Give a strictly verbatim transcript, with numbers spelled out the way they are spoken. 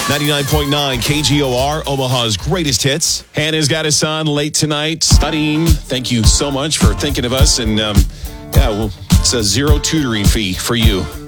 ninety-nine point nine K G O R, Omaha's greatest hits. Hannah's got a son late tonight studying. Thank you so much for thinking of us. And um, yeah, well, it's a zero tutoring fee for you.